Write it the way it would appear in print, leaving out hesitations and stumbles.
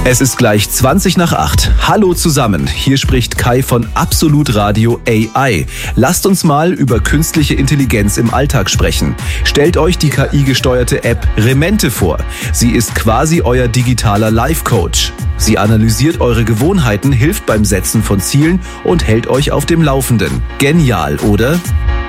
Es ist gleich 20:08. Hallo zusammen, hier spricht Kai von Absolut Radio AI. Lasst uns mal über künstliche Intelligenz im Alltag sprechen. Stellt euch die KI-gesteuerte App Remente vor. Sie ist quasi euer digitaler Life-Coach. Sie analysiert eure Gewohnheiten, hilft beim Setzen von Zielen und hält euch auf dem Laufenden. Genial, oder?